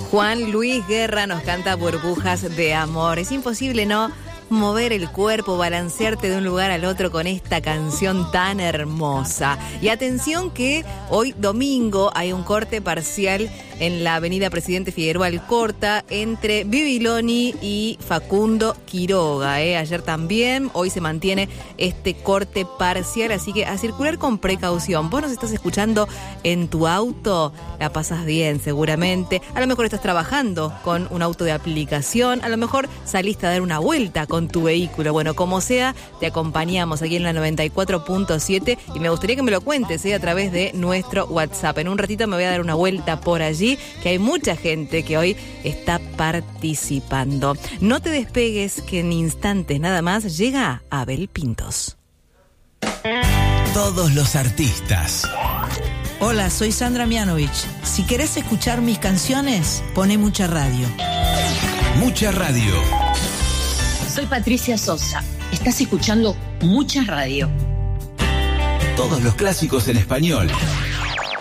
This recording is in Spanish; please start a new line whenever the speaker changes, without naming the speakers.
Juan Luis Guerra nos canta Burbujas de Amor. Es imposible no mover el cuerpo, balancearte de un lugar al otro con esta canción tan hermosa. Y atención que hoy domingo hay un corte parcial en la avenida Presidente Figueroa Alcorta entre Bibiloni y Facundo Quiroga. Ayer también, hoy se mantiene este corte parcial, así que a circular con precaución. Vos nos estás escuchando en tu auto, la pasas bien seguramente. A lo mejor estás trabajando con un auto de aplicación, a lo mejor saliste a dar una vuelta con tu vehículo. Bueno, como sea, te acompañamos aquí en la 94.7 y me gustaría que me lo cuentes a través de nuestro WhatsApp. En un ratito me voy a dar una vuelta por allí, que hay mucha gente que hoy está participando. No te despegues, que en instantes nada más llega Abel Pintos.
Todos los artistas.
Hola, soy Sandra Mianovich. Si querés escuchar mis canciones, poné Mucha Radio.
Mucha Radio.
Soy Patricia Sosa. Estás escuchando Mucha Radio.
Todos los clásicos en español.